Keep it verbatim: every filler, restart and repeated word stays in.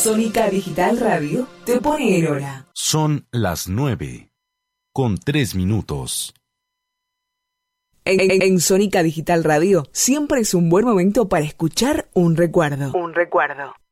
Sónica Digital Radio te pone en hora. Son las nueve, con tres minutos. En, en, en Sónica Digital Radio siempre es un buen momento para escuchar un recuerdo. Un recuerdo.